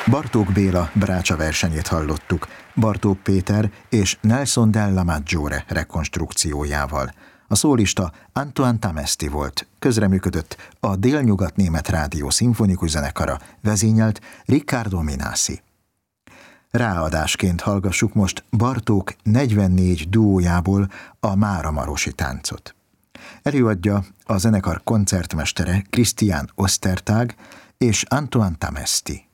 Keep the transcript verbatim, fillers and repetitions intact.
Bartók Béla Brácsa versenyét hallottuk, Bartók Péter és Nelson della Maggiore rekonstrukciójával. A szólista Antoine Tamesti volt, közreműködött a Délnyugat-német rádió szimfonikus zenekara, vezényelt Riccardo Minasi. Ráadásként hallgassuk most Bartók negyvennégy duójából a Máramarosi táncot. Előadja a zenekar koncertmestere Christian Ostertag és Antoine Tamesti.